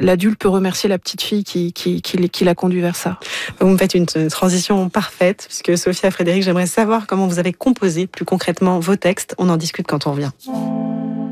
l'adulte peut remercier la petite fille qui l'a conduit vers ça. Vous me faites une transition parfaite, puisque Sophia Frédéric, j'aimerais savoir comment vous avez composé plus concrètement vos textes. On en discute quand on revient.